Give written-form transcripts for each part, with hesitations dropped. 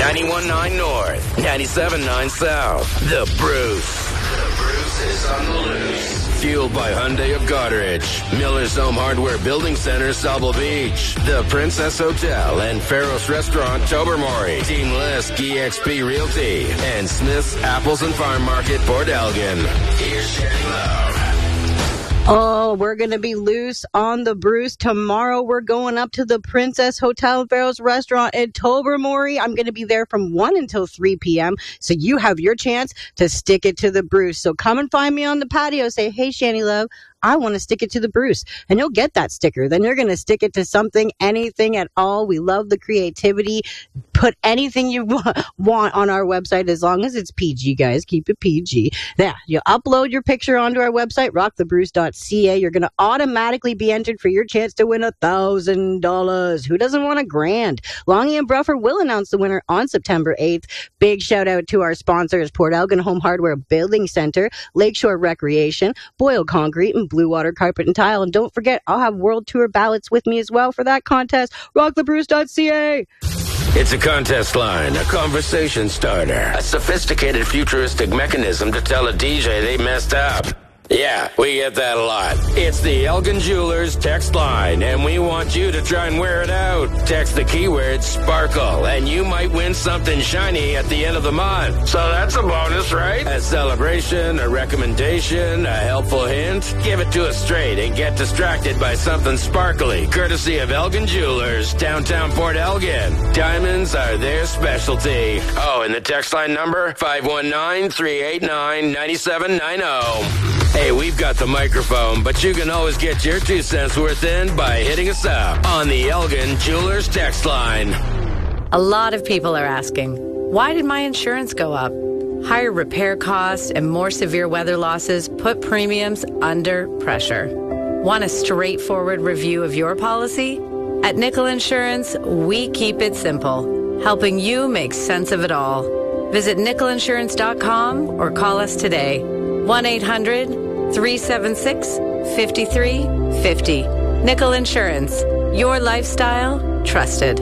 91.9 North, 97.9 South. The Bruce. The Bruce is on the loose. Fueled by Hyundai of Goderich, Miller's Home Hardware Building Center, Sauble Beach, the Princess Hotel and Faros Restaurant, Tobermory, Team Lisk, EXP Realty, and Smith's Apples and Farm Market, Port Elgin. Here's Shanny Love. Oh, we're going to be loose on the Bruce. Tomorrow we're going up to the Princess Hotel and Faros Restaurant in Tobermory. I'm going to be there from 1 until 3 p.m. So you have your chance to stick it to the Bruce. So come and find me on the patio. Say, hey, Shanny Love, I want to stick it to the Bruce. And you'll get that sticker. Then you're going to stick it to something, anything at all. We love the creativity. Put anything you want on our website as long as it's PG, guys. Keep it PG. Yeah, you upload your picture onto our website, rockthebruce.ca. You're going to automatically be entered for your chance to win $1,000. Who doesn't want $1,000? Longy and Bruffer will announce the winner on September 8th. Big shout out to our sponsors, Port Elgin Home Hardware Building Center, Lakeshore Recreation, Boyle Concrete, and Blue Water Carpet and Tile. And don't forget, I'll have World Tour ballots with me as well for that contest. rockthebruce.ca. It's a contest line, a conversation starter, a sophisticated futuristic mechanism to tell a DJ they messed up. Yeah, we get that a lot. It's the Elgin Jewelers text line, and we want you to try and wear it out. Text the keyword sparkle, and you might win something shiny at the end of the month. So that's a bonus, right? A celebration, a recommendation, a helpful hint. Give it to us straight and get distracted by something sparkly, courtesy of Elgin Jewelers, downtown Port Elgin. Diamonds are their specialty. Oh, and the text line number, 519-389-9790. Hey, we've got the microphone, but you can always get your 2 cents worth in by hitting us up on the Elgin Jewelers text line. A lot of people are asking, why did my insurance go up? Higher repair costs and more severe weather losses put premiums under pressure. Want a straightforward review of your policy? At Nickel Insurance, we keep it simple, helping you make sense of it all. Visit nickelinsurance.com or call us today. 1-800-376-5350. Nickel Insurance. Your lifestyle, trusted.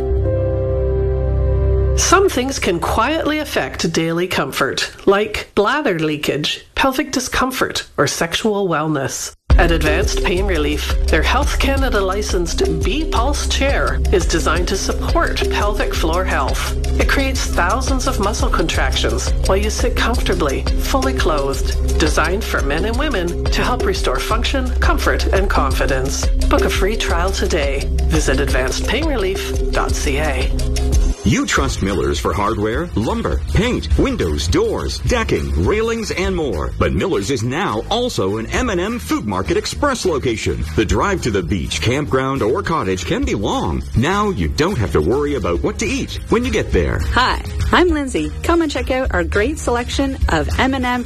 Some things can quietly affect daily comfort, like bladder leakage, pelvic discomfort, or sexual wellness. At Advanced Pain Relief, their Health Canada licensed B-Pulse chair is designed to support pelvic floor health. It creates thousands of muscle contractions while you sit comfortably, fully clothed. Designed for men and women to help restore function, comfort, and confidence. Book a free trial today. Visit advancedpainrelief.ca. You trust Miller's for hardware, lumber, paint, windows, doors, decking, railings, and more. But Miller's is now also an M&M Food Market Express location. The drive to the beach, campground, or cottage can be long. Now you don't have to worry about what to eat when you get there. Hi, I'm Lindsay. Come and check out our great selection of M&M